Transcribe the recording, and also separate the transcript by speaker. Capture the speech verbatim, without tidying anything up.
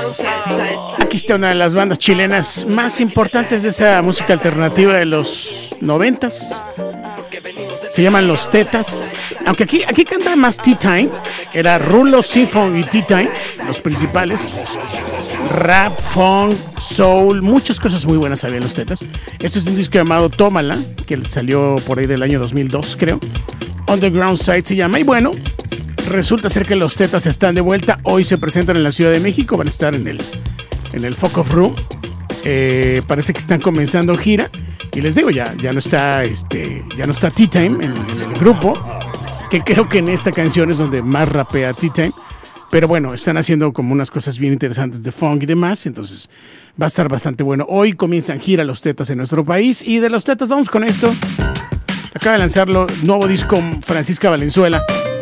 Speaker 1: Aquí está una de las bandas chilenas más importantes de esa música alternativa de los noventas. Se llaman Los Tetas. Aunque aquí, aquí canta más Tea Time. Era Rulo, Sinfon y Tea Time, los principales. Rap, funk, soul, muchas cosas muy buenas había en Los Tetas. Este es un disco llamado Tómala, que salió por ahí del año dos mil dos, creo. Underground Side se llama. Y bueno, resulta ser que Los Tetas están de vuelta. Hoy se presentan en la Ciudad de México. Van a estar en el, en el Folk of Room. Eh, parece que están comenzando gira. Y les digo, ya, ya no está este, ya no está Tea Time en, en el grupo, que creo que en esta canción es donde más rapea Tea Time. Pero bueno, están haciendo como unas cosas bien interesantes de funk y demás, entonces va a estar bastante bueno. Hoy comienzan gira Los Tetas en nuestro país, y de Los Tetas vamos con esto. Acaba de lanzarlo nuevo disco Francisca Valenzuela.